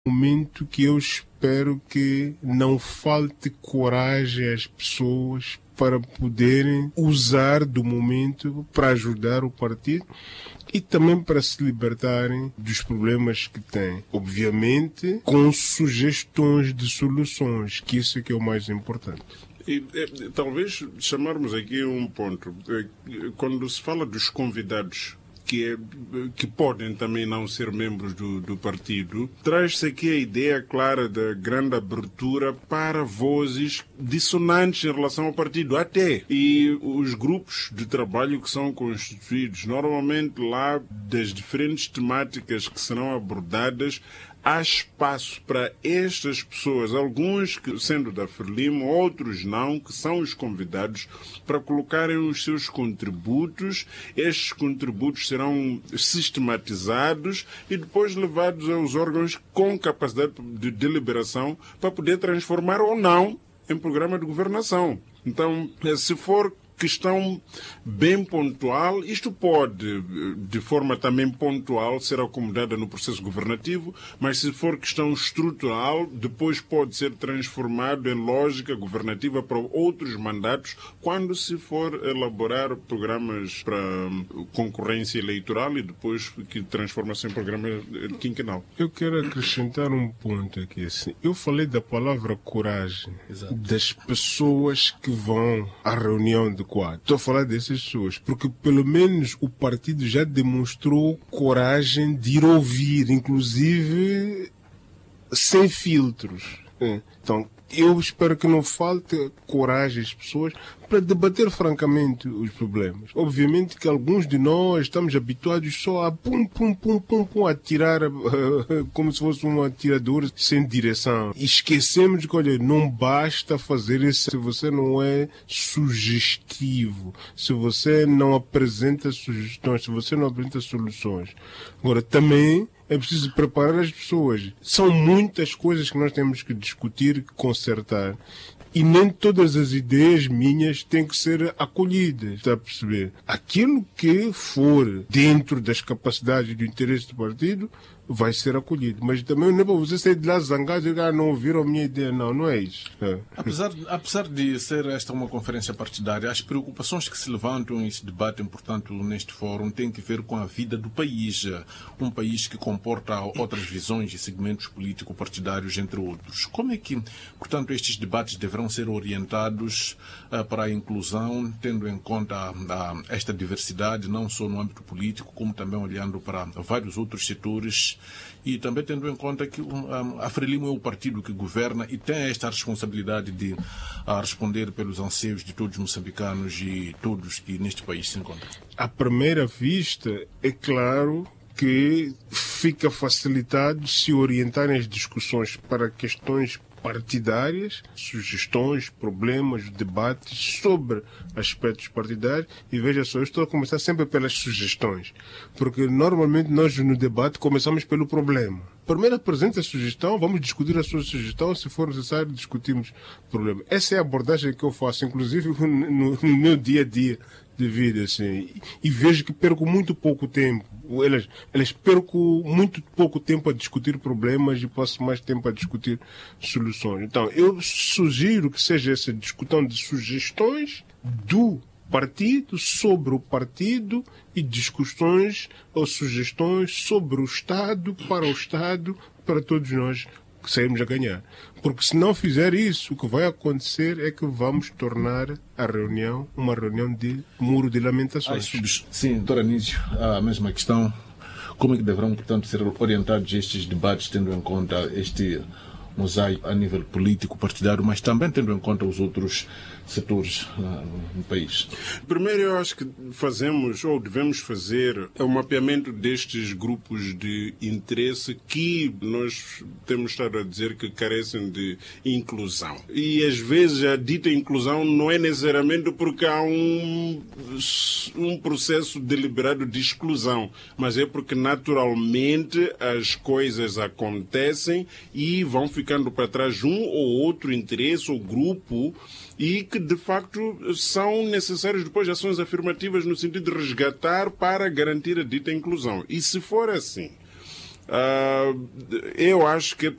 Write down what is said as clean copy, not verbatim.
momento que eu espero que não falte coragem às pessoas para poderem usar do momento para ajudar o partido e também para se libertarem dos problemas que têm. Obviamente, com sugestões de soluções, que isso é que é o mais importante. E talvez chamarmos aqui um ponto. Quando se fala dos convidados que podem também não ser membros do partido, traz-se aqui a ideia clara da grande abertura para vozes dissonantes em relação ao partido, até. E os grupos de trabalho que são constituídos, normalmente lá das diferentes temáticas que serão abordadas, há espaço para estas pessoas, alguns que, sendo da Frelimo, outros não, que são os convidados, para colocarem os seus contributos. Estes contributos serão sistematizados e depois levados aos órgãos com capacidade de deliberação para poder transformar ou não em programa de governação. Então, se for questão bem pontual, isto pode, de forma também pontual, ser acomodada no processo governativo, mas se for questão estrutural, depois pode ser transformado em lógica governativa para outros mandatos, quando se for elaborar programas para concorrência eleitoral e depois que transforma-se em programa quinquenal. Eu quero acrescentar um ponto aqui. Assim. Eu falei da palavra coragem. Exato. Das pessoas que vão à reunião de quadro. Estou a falar dessas pessoas, porque pelo menos o partido já demonstrou coragem de ir ouvir, inclusive sem filtros. Então, eu espero que não falte coragem às pessoas para debater francamente os problemas. Obviamente que alguns de nós estamos habituados só a atirar como se fosse um atirador sem direção. E esquecemos que, olha, não basta fazer isso se você não é sugestivo, se você não apresenta sugestões, se você não apresenta soluções. Agora, também é preciso preparar as pessoas. São muitas coisas que nós temos que discutir, consertar. E nem todas as ideias minhas têm que ser acolhidas, está a perceber? Aquilo que for dentro das capacidades e do interesse do partido vai ser acolhido. Mas também não é para você sair de lá zangado e dizer, não ouviram a minha ideia. Não, não é isso. É. Apesar de ser esta uma conferência partidária, as preocupações que se levantam e se debatem, portanto, neste fórum, têm que ver com a vida do país. Um país que comporta outras visões e segmentos político-partidários, entre outros. Como é que, portanto, estes debates deverão ser orientados para a inclusão, tendo em conta esta diversidade, não só no âmbito político, como também olhando para vários outros setores, e também tendo em conta que a Frelimo é o partido que governa e tem esta responsabilidade de responder pelos anseios de todos os moçambicanos e todos que neste país se encontram? À primeira vista, é claro que fica facilitado se orientarem as discussões para questões partidárias, sugestões, problemas, debates sobre aspectos partidários. E veja só, eu estou a começar sempre pelas sugestões, porque normalmente nós no debate começamos pelo problema. Primeiro apresenta a sugestão, vamos discutir a sua sugestão, se for necessário discutimos o problema. Essa é a abordagem que eu faço, inclusive no meu dia a dia de vida, assim, e vejo que perco muito pouco tempo. Elas perco muito pouco tempo a discutir problemas e passo mais tempo a discutir soluções. Então, eu sugiro que seja essa discussão de sugestões do partido, sobre o partido, e discussões ou sugestões sobre o Estado, para todos nós que saímos a ganhar. Porque se não fizer isso, o que vai acontecer é que vamos tornar a reunião uma reunião de muro de lamentações. Sim, doutor Anísio, a mesma questão. Como é que deverão, portanto, ser orientados estes debates, tendo em conta este mosaico a nível político, partidário, mas também tendo em conta os outros setores no país? Primeiro, eu acho que fazemos, ou devemos fazer, o mapeamento destes grupos de interesse que nós temos estado a dizer que carecem de inclusão. E, às vezes, a dita inclusão não é necessariamente porque há um processo deliberado de exclusão, mas é porque, naturalmente, as coisas acontecem e vão ficando para trás um ou outro interesse ou grupo, e que, de facto, são necessárias depois ações afirmativas no sentido de resgatar para garantir a dita inclusão. E se for assim, eu acho que